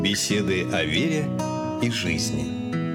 Беседы о вере и жизни.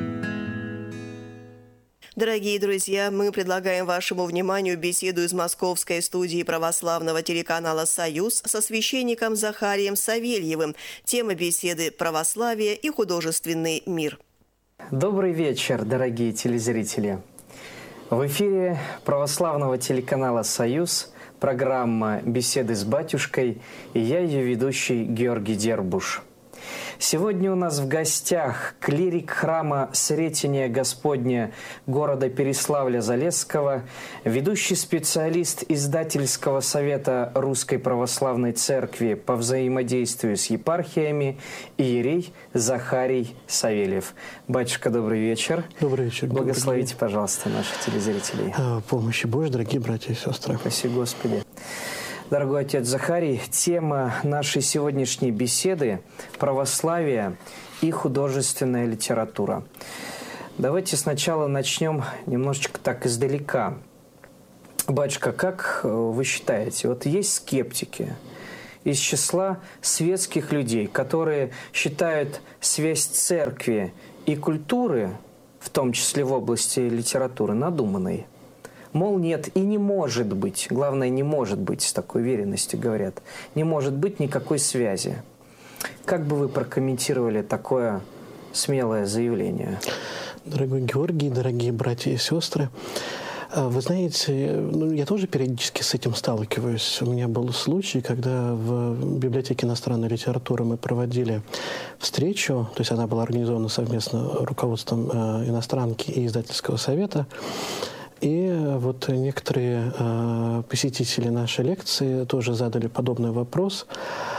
Дорогие друзья, мы предлагаем вашему вниманию беседу из московской студии православного телеканала «Союз» со священником Захарием Савельевым. Тема беседы «Православие и художественный мир». Добрый вечер, дорогие телезрители. В эфире православного телеканала «Союз» программа «Беседы с батюшкой» и я, ее ведущий Георгий Дербуш. Сегодня у нас в гостях клирик храма Сретения Господня города Переславля-Залесского, ведущий специалист издательского совета Русской Православной Церкви по взаимодействию с епархиями иерей Захарий Савельев. Батюшка, добрый вечер. Добрый вечер. Благословите, пожалуйста, наших телезрителей. Помощи Божьей, дорогие братья и сестры. Спасибо, Господи. Дорогой отец Захарий, тема нашей сегодняшней беседы – православие и художественная литература. Давайте сначала начнем немножечко так издалека. Батюшка, как вы считаете, вот есть скептики из числа светских людей, которые считают связь церкви и культуры, в том числе в области литературы, надуманной? Мол, нет, и не может быть, главное, не может быть, с такой уверенностью говорят, не может быть никакой связи. Как бы вы прокомментировали такое смелое заявление? Дорогой Георгий, дорогие братья и сестры, вы знаете, я тоже периодически с этим сталкиваюсь. У меня был случай, когда в библиотеке иностранной литературы мы проводили встречу, то есть она была организована совместно руководством иностранки и издательского совета. И вот некоторые посетители нашей лекции тоже задали подобный вопрос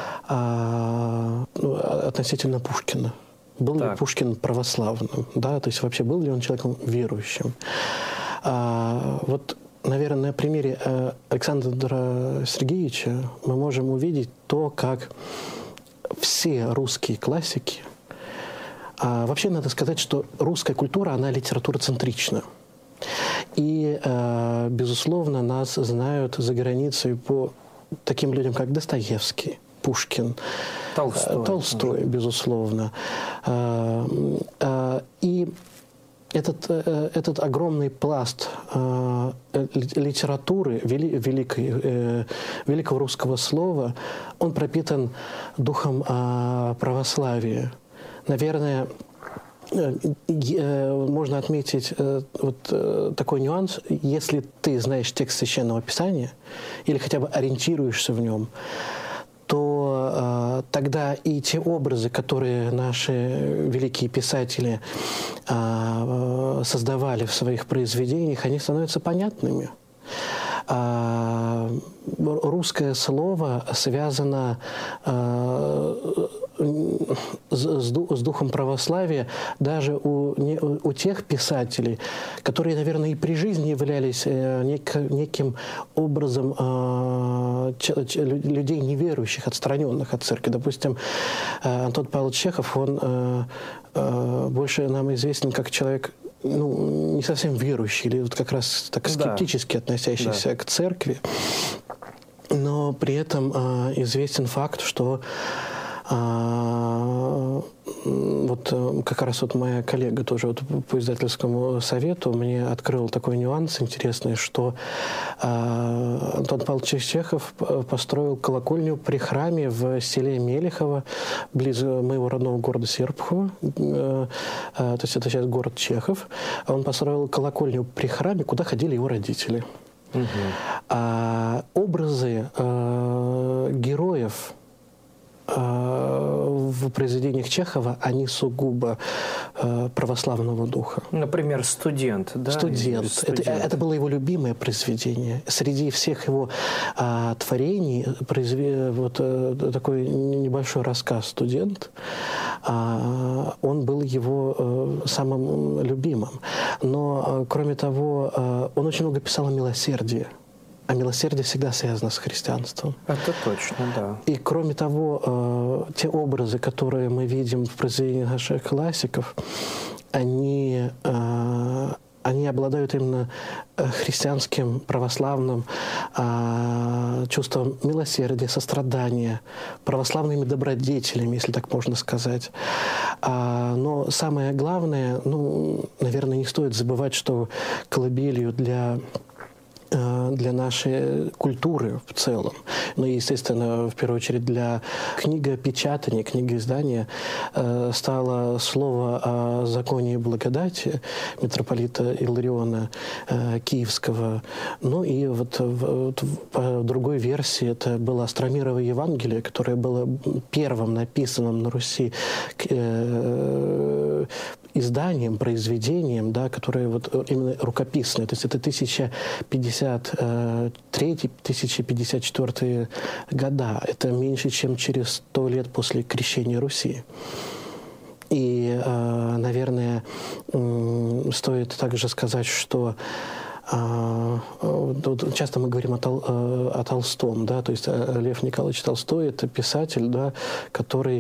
относительно Пушкина. Был ли Пушкин православным? Да? То есть вообще был ли он человеком верующим? Вот, наверное, на примере Александра Сергеевича мы можем увидеть то, как все русские классики... Вообще надо сказать, что русская культура, она литературоцентрична. И, безусловно, нас знают за границей по таким людям, как Достоевский, Пушкин, Толстой, безусловно. И этот огромный пласт литературы, великого русского слова, он пропитан духом православия. Наверное, можно отметить вот такой нюанс. Если ты знаешь текст Священного Писания или хотя бы ориентируешься в нем, то тогда и те образы, которые наши великие писатели создавали в своих произведениях, они становятся понятными. Русское слово связано с духом православия даже у тех писателей, которые, наверное, и при жизни являлись неким образом людей неверующих, отстраненных от церкви. Допустим, Антон Павлович Чехов, он больше нам известен как человек, не совсем верующий, или вот как раз так скептически относящийся к церкви. Но при этом известен факт, что вот как раз вот моя коллега тоже вот по издательскому совету мне открыл такой нюанс интересный, что Антон Павлович Чехов построил колокольню при храме в селе Мелехово, близ моего родного города Серпухова, то есть это сейчас город Чехов. Он построил колокольню при храме, куда ходили его родители. Образы героев в произведениях Чехова, они сугубо православного духа. Например, «Студент». Да? «Студент». Это было его любимое произведение. Среди всех его творений вот такой небольшой рассказ «Студент», он был его самым любимым. Но, кроме того, он очень много писал о милосердии. А милосердие всегда связано с христианством. Это точно, да. И кроме того, те образы, которые мы видим в произведениях наших классиков, они они обладают именно христианским, православным чувством милосердия, сострадания, православными добродетелями, если так можно сказать. Но самое главное, наверное, не стоит забывать, что колыбелью для нашей культуры в целом, естественно, в первую очередь для книгопечатания, книгоиздания стало слово о законе и благодати митрополита Иллариона Киевского. И по другой версии это было Остромирово Евангелие, которое было первым написанным на Руси изданием, произведением, которое именно рукописное. То есть это 1053-1054 года. Это меньше, чем через 100 лет после крещения Руси. И, наверное, стоит также сказать, что часто мы говорим о Толстом, то есть Лев Николаевич Толстой – это писатель, который,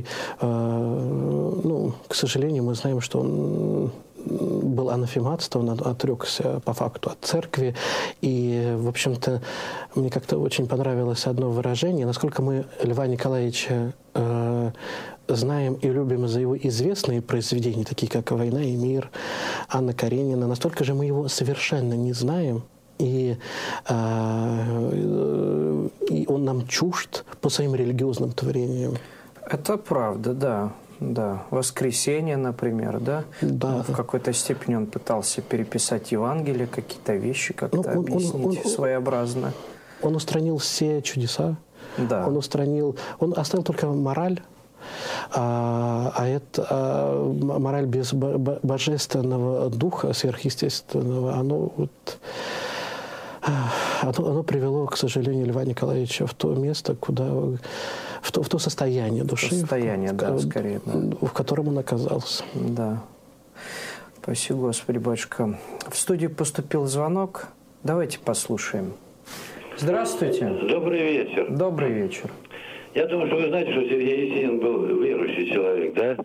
к сожалению, мы знаем, что он был анафематствован, он отрекся по факту от церкви. И, в общем-то, мне как-то очень понравилось одно выражение. Насколько мы Льва Николаевича знаем и любим за его известные произведения, такие как «Война и мир», Анна Каренина, настолько же мы его совершенно не знаем, и он нам чужд по своим религиозным творениям. Это правда, да. Да, «Воскресенье», например, да? В какой-то степени он пытался переписать Евангелие, какие-то вещи как-то объяснить своеобразно. Он устранил все чудеса. Да. Он оставил только мораль. Мораль без божественного духа, сверхъестественного, оно привело, к сожалению, Льва Николаевича в то место, в то состояние души, скорее, в котором он оказался. Да. Спасибо, Господи, батюшка. В студию поступил звонок. Давайте послушаем. Здравствуйте. Добрый вечер. Добрый вечер. Я думаю, что вы знаете, что Сергей Есенин был верующий человек, да?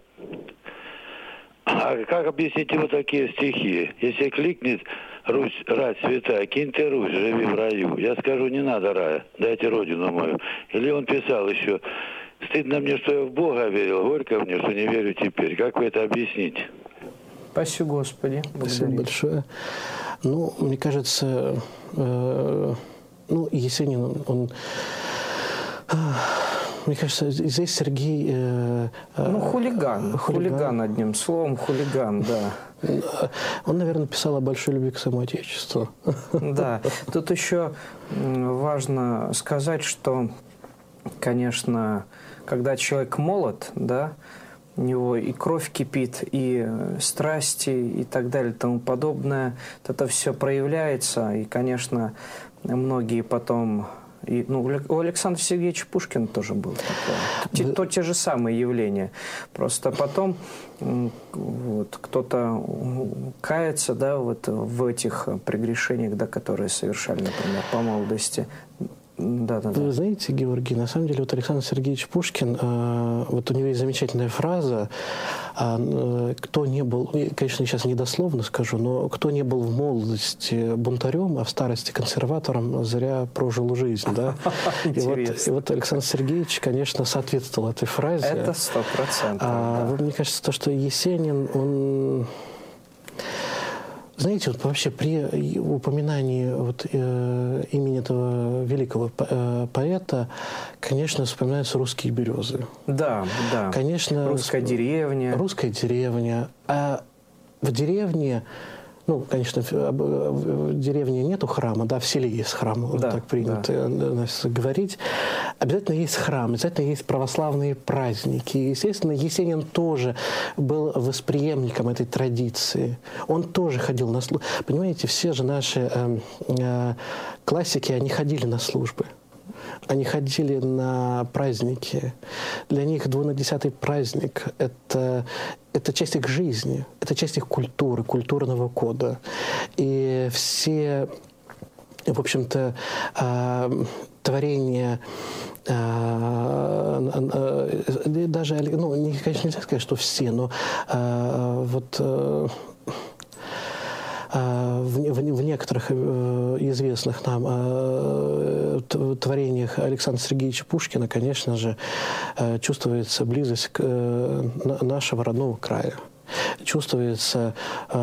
А как объяснить его такие стихи? Если кликнет «Русь, рать святая, кинь ты, Русь, живи в раю». Я скажу, не надо рая, дайте родину мою. Или он писал еще: «Стыдно мне, что я в Бога верил, горько мне, что не верю теперь». Как вы это объясните? Спасибо, Господи. Спасибо большое. Мне кажется, Есенин, он... Мне кажется, здесь Сергей... Хулиган, одним словом, хулиган, да. Он, наверное, писал о большой любви к своему Отечеству. Да. Тут еще важно сказать, что, конечно, когда человек молод, у него и кровь кипит, и страсти, и так далее, и тому подобное, это все проявляется, и, конечно, многие потом... у Александра Сергеевича Пушкина тоже было такое. Те же самые явления. Просто потом кто-то кается в этих прегрешениях, которые совершали, например, по молодости. Да. Вы знаете, Георгий, на самом деле Александр Сергеевич Пушкин, у него есть замечательная фраза: кто не был, конечно, сейчас недословно скажу, но кто не был в молодости бунтарем, а в старости консерватором, зря прожил жизнь, да? И Александр Сергеевич, конечно, соответствовал этой фразе. Это 100%. Мне кажется, то, что Есенин, он... Знаете, вообще при упоминании имени этого великого поэта, конечно, вспоминаются русские березы. Да. Конечно, русская деревня. А в деревне... конечно, в деревне нету храма, в селе есть храм, так принято нас говорить. Обязательно есть храм, обязательно есть православные праздники. Естественно, Есенин тоже был восприемником этой традиции. Он тоже ходил на службы. Понимаете, все же наши классики, они ходили на службы. Они ходили на праздники. Для них 12-й праздник – это часть их жизни, это часть их культуры, культурного кода. И все, в общем-то, творения, даже, конечно, нельзя сказать, что все, но в некоторых известных нам творениях Александра Сергеевича Пушкина, конечно же, чувствуется близость к нашего родного края. Чувствуется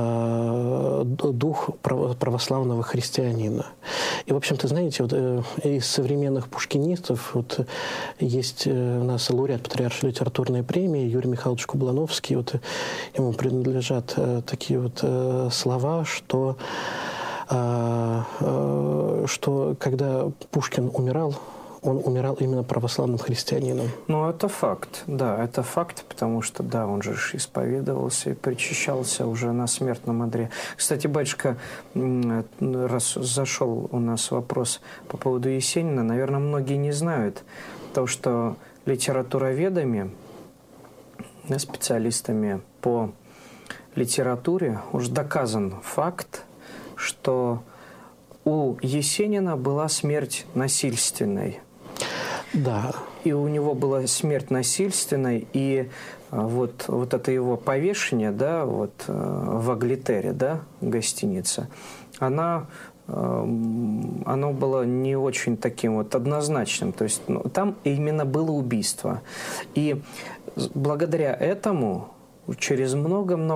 дух православного христианина. И, в общем-то, знаете, вот, из современных пушкинистов вот, есть у нас лауреат Патриаршей литературной премии Юрий Михайлович Кублановский. Вот, ему принадлежат такие вот слова, что когда Пушкин умирал, он умирал именно православным христианином. Ну, это факт, да, это факт, потому что, да, он же исповедовался и причащался уже на смертном одре. Кстати, батюшка, раз зашел у нас вопрос по поводу Есенина, наверное, многие не знают то, что литературоведами, специалистами по литературе уже доказан факт, что у Есенина была смерть насильственной. Да. И у него была смерть насильственной, и вот это его повешение, да, вот в Аглитере, да, гостиница, оно было не очень таким вот однозначным. То есть там именно было убийство. И благодаря этому через много-много